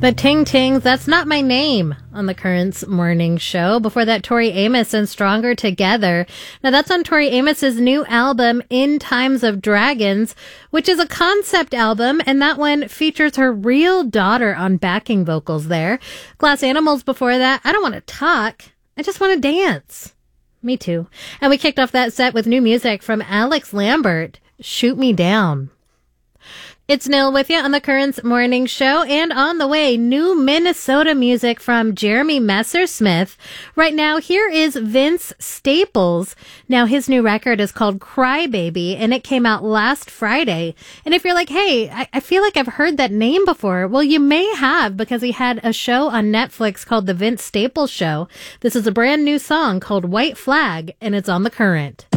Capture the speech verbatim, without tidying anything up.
The Ting Tings, That's Not My Name on the Currents Morning Show. Before that, Tori Amos and Stronger Together. Now that's on Tori Amos's new album, In Times of Dragons, which is a concept album, and that one features her real daughter on backing vocals there. Glass Animals before that, I Don't Want to Talk, I Just Want to Dance. Me too. And we kicked off that set with new music from Alex Lambert, Shoot Me Down. It's Nil with you on the Currents Morning Show, and on the way, new Minnesota music from Jeremy Messersmith. Right now, here is Vince Staples. Now, his new record is called Crybaby, and it came out last Friday. And if you're like, hey, I, I feel like I've heard that name before, well, you may have, because he had a show on Netflix called The Vince Staples Show. This is a brand new song called White Flag, and it's on The Current.